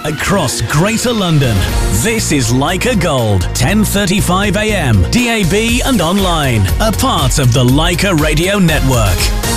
across Greater London. This is Leica Gold, 10:35 a.m, DAB and online. A part of the Leica Radio Network.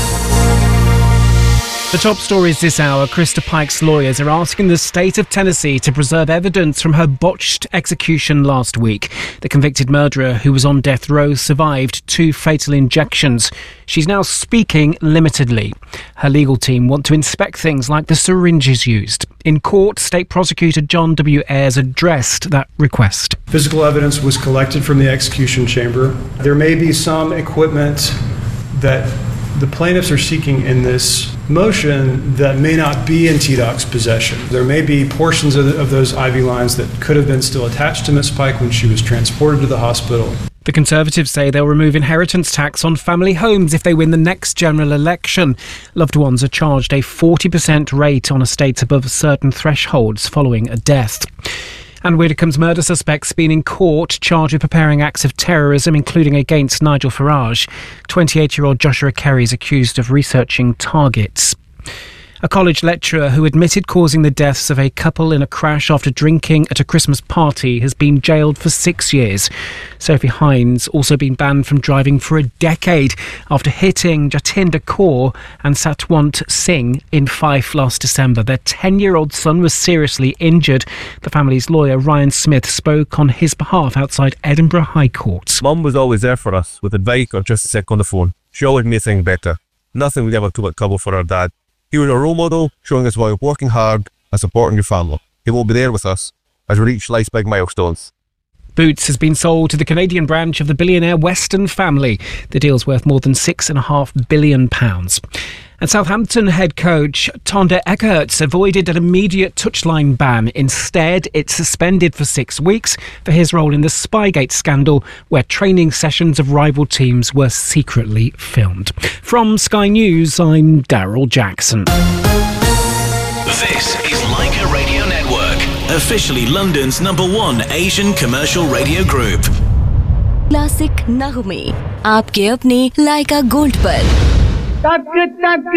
The top stories this hour. Krista Pike's lawyers are asking the state of Tennessee to preserve evidence from her botched execution last week. The convicted murderer, who was on death row, survived 2 fatal injections. She's now speaking limitedly. Her legal team want to inspect things like the syringes used. In court, State Prosecutor John W. Ayres addressed that request. Physical evidence was collected from the execution chamber. There may be some equipment that the plaintiffs are seeking in this motion that may not be in TDOC's possession. There may be portions of those IV lines that could have been still attached to Ms. Pike when she was transported to the hospital. The Conservatives say they'll remove inheritance tax on family homes if they win the next general election. Loved ones are charged a 40% rate on estates above certain thresholds following a death. And Widdicombe's murder suspect's been in court, charged with preparing acts of terrorism, including against Nigel Farage. 28-year-old Joshua Kerry is accused of researching targets. A college lecturer who admitted causing the deaths of a couple in a crash after drinking at a Christmas party has been jailed for 6 years. Sophie Hines also been banned from driving for a decade after hitting Jatinder Kaur and Satwant Singh in Fife last December. Their 10-year-old son was seriously injured. The family's lawyer, Ryan Smith, spoke on his behalf outside Edinburgh High Court. Mum was always there for us with advice or just a sec on the phone. She always made things better. Nothing we ever took at trouble for our dad. He was a role model, showing us why working hard and supporting your family. He will be there with us as we reach life's big milestones. Boots has been sold to the Canadian branch of the billionaire Weston family. The deal's worth more than £6.5 billion. And Southampton head coach Tonda Eckerts avoided an immediate touchline ban. Instead, it's suspended for 6 weeks for his role in the Spygate scandal, where training sessions of rival teams were secretly filmed. From Sky News, I'm Daryl Jackson. This is Leica Radio Network, officially London's #1 Asian commercial radio group. Classic नगमे आपके अपने लाइका gold पर।